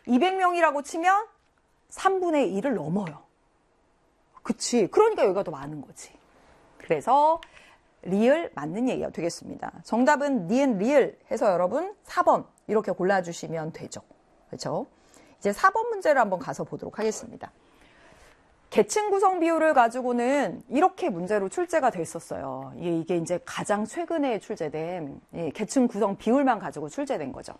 200명이라고 치면 3분의 1을 넘어요. 그치. 그러니까 여기가 더 많은 거지. 그래서 리을 맞는 얘기가 되겠습니다. 정답은 니은 리을 해서 여러분 4번 이렇게 골라주시면 되죠. 그렇죠? 이제 4번 문제를 한번 가서 보도록 하겠습니다. 계층 구성 비율을 가지고는 이렇게 문제로 출제가 됐었어요. 이게 이제 가장 최근에 출제된 계층 구성 비율만 가지고 출제된 거죠.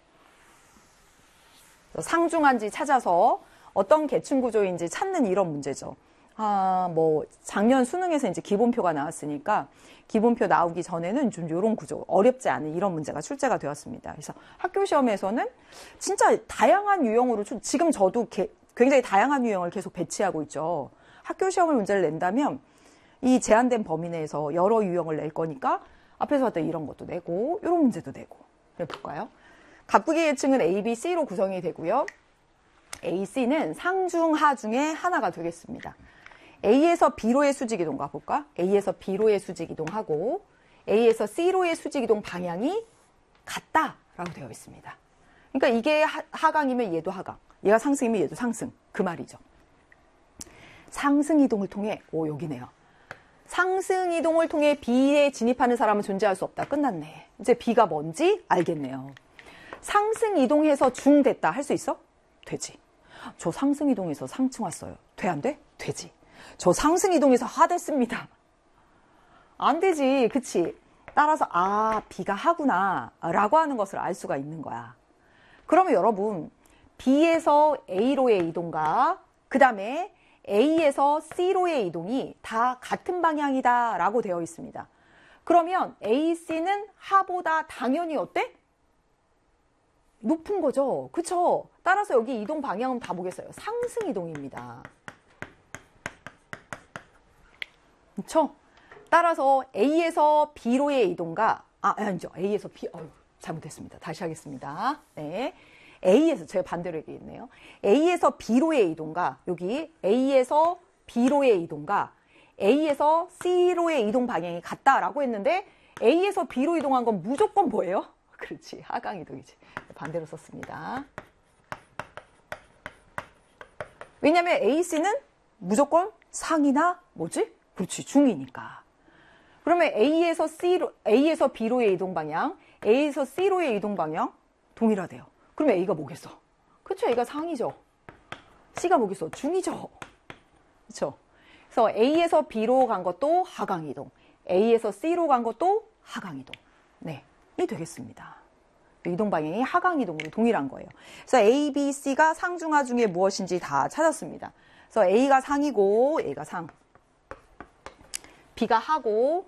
상중한지 찾아서 어떤 계층 구조인지 찾는 이런 문제죠. 뭐 작년 수능에서 이제 기본표가 나왔으니까 기본표 나오기 전에는 좀 이런 구조, 어렵지 않은 이런 문제가 출제가 되었습니다. 그래서 학교 시험에서는 진짜 다양한 유형으로 지금 저도 굉장히 다양한 유형을 계속 배치하고 있죠. 학교 시험을 문제를 낸다면 이 제한된 범위 내에서 여러 유형을 낼 거니까 앞에서 봤던 이런 것도 내고 이런 문제도 내고 해볼까요? 각국의 계층은 A, B, C로 구성이 되고요. A, C는 상중하 중에 하나가 되겠습니다. A에서 B로의 수직이동 가볼까? A에서 B로의 수직이동하고 A에서 C로의 수직이동 방향이 같다라고 되어 있습니다. 그러니까 이게 하강이면 얘도 하강, 얘가 상승이면 얘도 상승, 그 말이죠. 상승이동을 통해, 여기네요. 상승이동을 통해 B에 진입하는 사람은 존재할 수 없다. 끝났네. 이제 B가 뭔지 알겠네요. 상승이동해서 중 됐다. 할 수 있어? 되지. 저 상승이동해서 상층 왔어요. 돼, 안 돼? 되지. 저 상승이동해서 하 됐습니다. 안 되지. 그치? 따라서 B가 하구나 라고 하는 것을 알 수가 있는 거야. 그러면 여러분 B에서 A로의 이동과 그 다음에 A에서 C로의 이동이 다 같은 방향이다 라고 되어 있습니다. 그러면 A, C는 하보다 당연히 어때? 높은 거죠. 그쵸? 따라서 여기 이동 방향은 다 보겠어요. 상승 이동입니다. 그쵸? 따라서 A에서 B로의 이동과, 아니죠. A에서 B, 잘못했습니다. 다시 하겠습니다. 네. A에서, 제가 반대로 얘기했네요. A에서 B로의 이동과, 여기 A에서 B로의 이동과 A에서 C로의 이동 방향이 같다라고 했는데, A에서 B로 이동한 건 무조건 뭐예요? 그렇지. 하강 이동이지. 반대로 썼습니다. 왜냐면 AC는 무조건 상이나 뭐지? 그렇지. 중이니까. 그러면 A에서 B로의 이동 방향, A에서 C로의 이동 방향 동일하대요. 그러면 A가 뭐겠어? 그렇죠. A가 상이죠. C가 뭐겠어? 중이죠. 그렇죠. 그래서 A에서 B로 간 것도 하강 이동, A에서 C로 간 것도 하강 이동. 네, 이 되겠습니다. 이동 방향이 하강 이동으로 동일한 거예요. 그래서 A, B, C가 상중하 중에 무엇인지 다 찾았습니다. 그래서 A가 상이고, A가 상, B가 하고,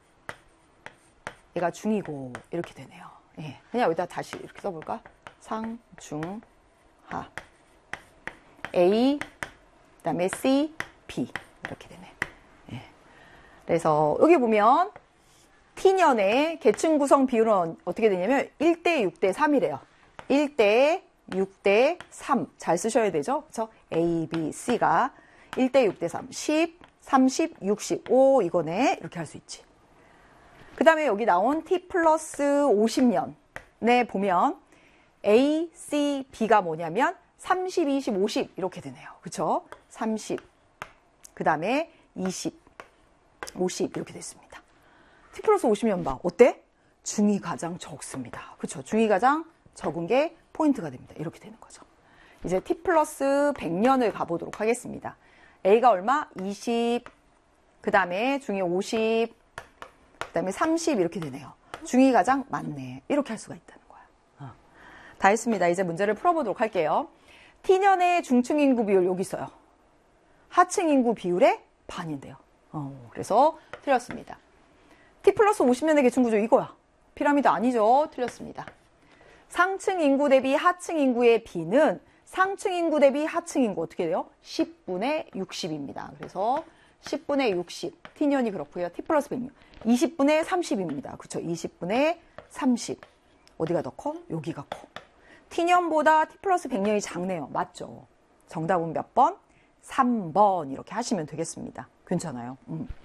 얘가 중이고 이렇게 되네요. 예, 그냥 여기다 다시 이렇게 써볼까? 상, 중, 하, A, 그다음에 C, B 이렇게 되네. 예. 그래서 여기 보면 T년의 계층 구성 비율은 어떻게 되냐면 1대 6대 3이래요. 1대 6대 3 잘 쓰셔야 되죠. 그렇죠? A, B, C가 1대 6대 3, 10, 30, 60, 5 이거네. 이렇게 할 수 있지. 그 다음에 여기 나온 T 플러스 50년에 보면 A, C, B가 뭐냐면 30, 20, 50 이렇게 되네요. 그쵸? 30, 그 다음에 20, 50 이렇게 됐습니다. T 플러스 50년 봐. 어때? 중이 가장 적습니다. 그쵸? 중이 가장 적은 게 포인트가 됩니다. 이렇게 되는 거죠. 이제 T 플러스 100년을 가보도록 하겠습니다. A가 얼마? 20, 그 다음에 중이 50, 그 다음에 30 이렇게 되네요. 중이 가장 많네. 이렇게 할 수가 있다는 거야. 다 했습니다. 이제 문제를 풀어보도록 할게요. T년의 중층 인구 비율 여기 있어요. 하층 인구 비율의 반인데요. 그래서 틀렸습니다. T 플러스 50년의 계층 구조 이거야. 피라미드 아니죠? 틀렸습니다. 상층 인구 대비 하층 인구의 비는 상층 인구 대비 하층 인구 어떻게 돼요? 10분의 60입니다. 그래서 10분의 60. T년이 그렇고요. T 플러스 100년. 20분의 30입니다. 그렇죠? 20분의 30. 어디가 더 커? 여기가 커. T년보다 T 플러스 100년이 작네요. 맞죠? 정답은 몇 번? 3번 이렇게 하시면 되겠습니다. 괜찮아요.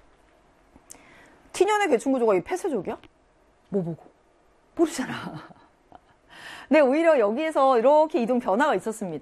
T년의 계층 구조가 이 폐쇄적이야? 뭐 보고? 모르잖아. 네, 오히려 여기에서 이렇게 이동 변화가 있었습니다.